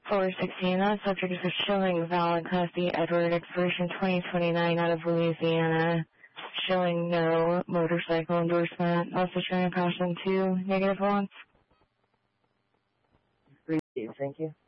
416, that subject is showing valid Class B Edward, expiration 2029 out of Louisiana. Showing no motorcycle endorsement. Also showing a caution 2, -1. Thank you.